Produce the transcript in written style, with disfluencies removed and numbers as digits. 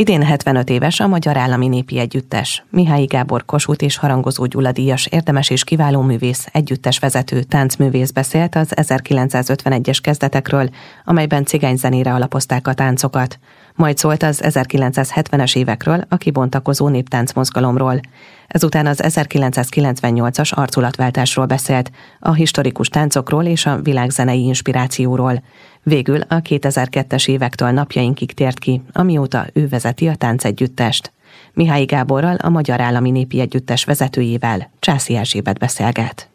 Idén 75 éves a Magyar Állami Népi Együttes. Mihály Gábor Kossuth és Harangozó Gyula díjas érdemes és kiváló művész, együttesvezető, táncművész beszélt az 1951-es kezdetekről, amelyben cigányzenére alapozták a táncokat. Majd szólt az 1970-es évekről, a kibontakozó néptáncmozgalomról. Ezután az 1998-as arculatváltásról beszélt, a historikus táncokról és a világzenei inspirációról. Végül a 2002-es évektől napjainkig tért ki, amióta ő vezeti a táncegyüttest. Mihály Gáborral, a Magyar Állami Népi Együttes vezetőjével Császi Erzsébet beszélget.